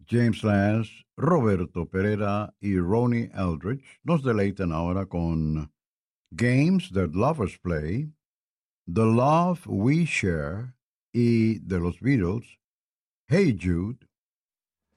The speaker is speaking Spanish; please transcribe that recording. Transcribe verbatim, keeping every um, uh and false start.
James Lance, Roberto Pereira y Ronnie Eldridge nos deleitan ahora con Games That Lovers Play, The Love We Share y de los Beatles, Hey Jude,